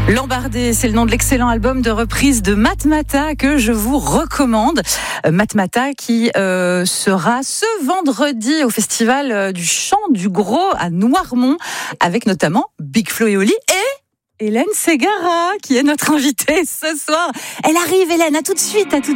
L'Embardé, c'est le nom de l'excellent album de reprise de Matmata que je vous recommande. Matmata qui sera ce vendredi au festival du Chant du Gros à Noirmont avec notamment Big Flo et Oli et Hélène Ségara qui est notre invitée ce soir. Elle arrive, Hélène, à tout de suite.